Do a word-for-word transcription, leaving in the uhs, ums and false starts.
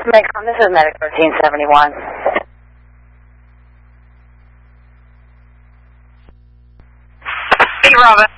Macon, this is Medic thirteen seventy-one. Hey, Robin.